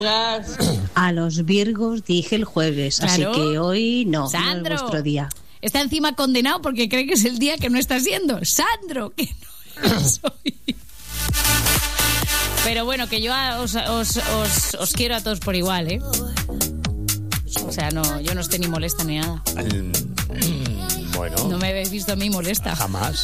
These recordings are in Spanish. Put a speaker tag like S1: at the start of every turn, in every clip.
S1: A los Virgos dije el jueves,
S2: Claro.
S1: así que hoy no,
S2: Sandro.
S1: no es vuestro día.
S2: Está encima condenado porque cree que es el día que no está siendo. Sandro, que no es hoy. Pero bueno, que yo os quiero a todos por igual, ¿eh? O sea, no, yo no estoy ni molesta ni nada.
S3: Bueno,
S2: No me habéis visto a mí molesta.
S3: jamás.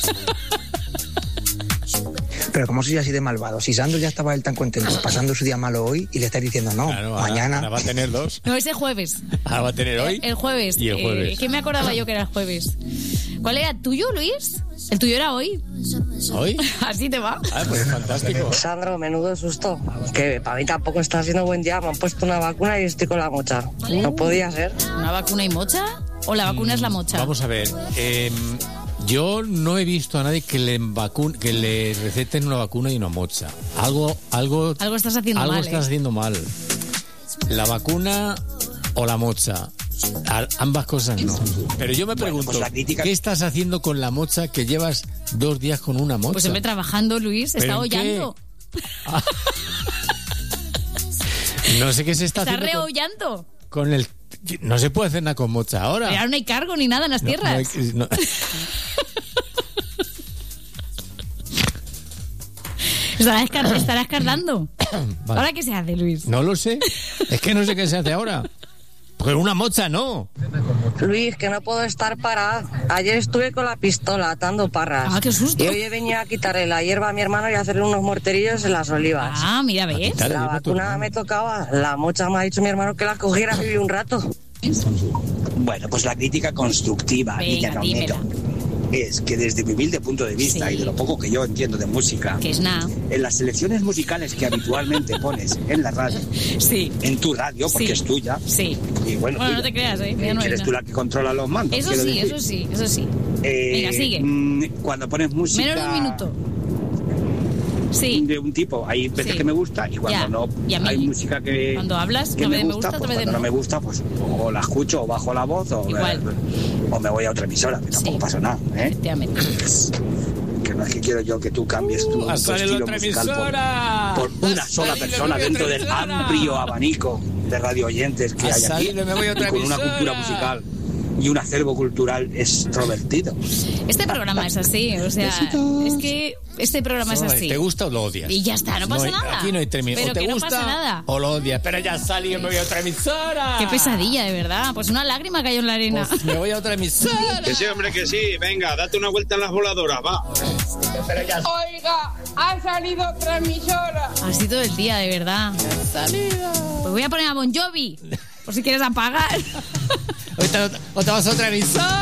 S4: Pero ¿cómo soy así de malvado? Si Sandro ya estaba él tan contento pasando su día malo hoy y le estáis diciendo no,
S3: Claro,
S4: mañana.
S3: ahora va a tener dos.
S2: No, ese jueves.
S3: Ahora va a tener hoy.
S2: El jueves.
S3: Y el jueves.
S2: ¿Qué me acordaba yo que era el jueves? ¿Cuál era el tuyo, Luis? El tuyo era hoy.
S3: ¿Hoy?
S2: Así te va.
S3: Ah, pues fantástico.
S5: Sandro, menudo susto. Que para mí tampoco está siendo buen día. Me han puesto una vacuna y estoy con la mocha. No podía ser.
S2: ¿Una vacuna y mocha? ¿O la vacuna es la mocha?
S3: Vamos a ver. Yo no he visto a nadie que le receten una vacuna y una mocha. Algo
S2: estás haciendo
S3: algo
S2: mal.
S3: estás haciendo mal. La vacuna o la mocha. Ambas cosas no. Pero yo me pregunto,
S4: pues la crítica-
S3: ¿qué estás haciendo con la mocha que llevas 2 días con una mocha?
S2: Pues siempre trabajando, Luis.
S3: ¿Pero
S2: Está
S3: en
S2: hollando.
S3: No sé qué se está
S2: Está
S3: haciendo
S2: rehollando.
S3: con el... No se puede hacer nada con mocha ahora.
S2: Pero ahora no hay cargo ni nada en las tierras.
S3: No.
S2: Estarás cargando.
S3: Vale.
S2: ¿Ahora qué se hace, Luis?
S3: No lo sé. Es que no sé qué se hace ahora. Porque una mocha no.
S5: Luis, que no puedo estar parada. Ayer estuve con la pistola atando parras.
S2: Ah, qué susto.
S5: Y hoy he venido a quitarle la hierba a mi hermano y a hacerle unos morterillos en las olivas.
S2: Ah, mira, ¿ves?
S3: quitar-
S5: La vacuna me tocaba. La mocha me ha dicho mi hermano que la cogiera y viví un rato.
S4: Bueno, pues la crítica constructiva,
S2: Venga,
S4: Guilla Romero, es que desde mi humilde punto de vista
S2: Sí.
S4: y de lo poco que yo entiendo de música,
S2: Que es nada.
S4: en las selecciones musicales que habitualmente pones en la radio,
S2: Sí,
S4: en tu radio, porque
S2: Sí.
S4: es tuya,
S2: sí.
S4: y bueno,
S2: Bueno, no
S4: tuya,
S2: te creas, ¿eh? Ya no hay
S4: eres
S2: nada.
S4: tú la que controla los mandos.
S2: Eso
S4: quiero
S2: sí,
S4: decir.
S2: eso sí, eso sí. Venga, sigue.
S4: Cuando pones música
S2: Menos de un minuto. Sí.
S4: de un tipo, hay veces
S2: Sí.
S4: que me gusta y cuando
S2: Ya.
S4: no
S2: Y a mí,
S4: hay música que,
S2: cuando hablas,
S4: que
S2: una
S4: me
S2: vez me
S4: gusta,
S2: gusta,
S4: pues
S2: otra vez
S4: cuando no
S2: no.
S4: me gusta, pues o la escucho o bajo la voz o
S2: Igual.
S4: me voy a otra emisora, que tampoco
S2: Sí.
S4: pasa nada, ¿eh?
S2: Efectivamente.
S4: Que no es que quiero yo que tú cambies tu
S3: a salir
S4: estilo
S3: otra
S4: musical
S3: emisora.
S4: por una sola
S3: salir
S4: persona
S3: otra
S4: dentro del
S3: emisora.
S4: amplio abanico de radio oyentes que
S3: A
S4: hay aquí,
S3: salir, me voy a otra
S4: y con una
S3: emisora.
S4: cultura musical y un acervo cultural extrovertido.
S2: Este programa es así, o sea,
S4: Besitos.
S2: es que este programa es así.
S3: ¿Te gusta o lo odias?
S2: Y ya está, no pasa
S3: hay-
S2: nada.
S3: Aquí no hay término.
S2: Pero
S3: O te
S2: que no
S3: gusta
S2: pasa nada.
S3: o lo odias. Pero ya salí, me voy a otra emisora.
S2: Qué pesadilla, de verdad. Pues una lágrima cayó en la arena.
S3: Pues me voy a otra emisora.
S6: Que sí, hombre, que sí. Venga, date una vuelta en las voladoras, va.
S7: Oiga, ha salido otra emisora.
S2: Así todo el día, de verdad. Pues voy a poner a Bon Jovi, por si quieres apagar.
S3: O te vas a otra emisora.